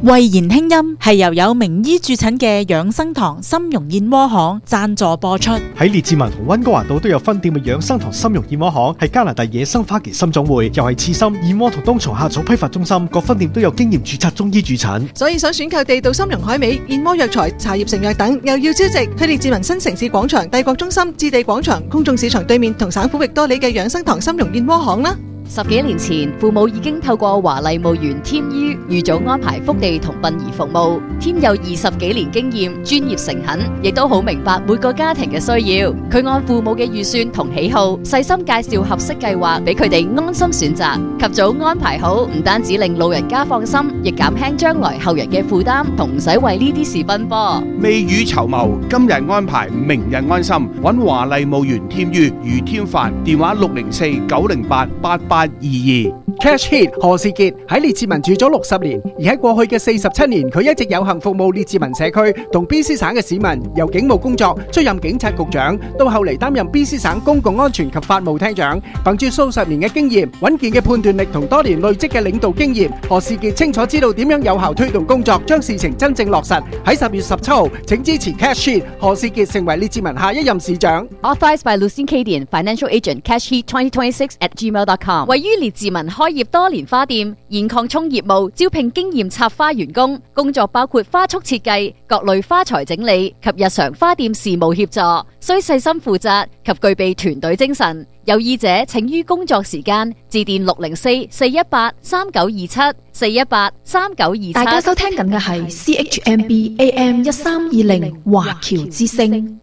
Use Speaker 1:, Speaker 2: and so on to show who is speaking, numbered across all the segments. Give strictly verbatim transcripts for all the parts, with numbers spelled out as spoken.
Speaker 1: 慧言輕音係由有名醫駐診嘅養生堂參茸燕窩行贊助播出。
Speaker 2: 喺列治文同溫哥華島都有分店嘅養生堂參茸燕窩行係加拿大野生花旗參種會，又係刺參、燕窩同冬蟲夏草批發中心，各分店都有經驗註冊中醫駐診。
Speaker 3: 所以想選購地道參茸海味、燕窩藥材、茶葉成藥等，又要招值，去列治文新城市廣場、帝國中心、置地廣場、公眾市場對面同省府域多里嘅養生堂參茸燕窩行啦。
Speaker 4: 十幾年前，父母已經透過華麗墓園添於預早安排福地同殯儀服務。添有二十幾年經驗，專業誠懇，亦都好明白每個家庭嘅需要。佢按父母嘅預算同喜好，細心介紹合適計劃俾佢哋安心選擇。及早安排好，唔單止令老人家放心，亦減輕將來後人嘅負擔，同唔使為呢啲事奔波。
Speaker 5: 未雨綢繆，今日安排，明日安心。揾華麗墓園添於余添凡，電話六零四九零八八八二二。
Speaker 6: Cash Hit 何士傑喺列治文住咗六十年，而喺過去嘅四十七年，佢一直有幸服務列治文社區同 B C 省嘅市民。由警務工作出任警察局長，到後嚟擔任 B C 省公共安全及法務廳長。憑住數十年嘅經驗、穩健嘅判斷力同多年累積嘅領導經驗，何士傑清楚知道點樣有效推動工作，將事情真正落實。喺十月十七號，請支持 Cash Hit 何士傑成為列治文下一任市長。
Speaker 4: Authorized by Lucien Cadian, Financial Agent, Cash Heat twenty twenty-six at gmail dot com。位於列治文開業多年花店，現擴充業務，招聘經驗插花員工，工作包括花束設計、各類花材整理及日常花店事務協助，需細心負責及具備團隊精神。有意者請於工作時間致電六零四四一八三九二七四一八三九二七。
Speaker 7: 大家收聽緊嘅係 C H M B A M 一三二零華僑之聲。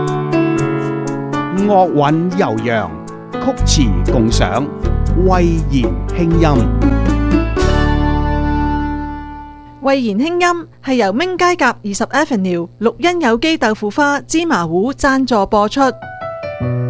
Speaker 5: 樂韻悠揚，曲詞共賞，慧言輕音。
Speaker 3: 慧言輕音係由明街甲二十 Avenue 綠茵有機豆腐花芝麻糊贊助播出。